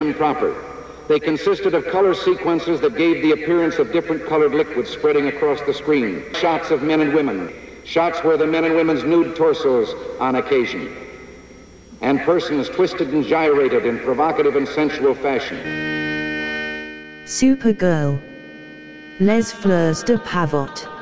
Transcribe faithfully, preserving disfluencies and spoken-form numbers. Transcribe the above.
animation proper. They consisted of color sequences that gave the appearance of different colored liquids spreading across the screen. Shots of men and women. Shots where the men and women's nude torsos on occasion. And persons twisted and gyrated in provocative and sensual fashion. Supergirl. Les Fleurs de Pavotte.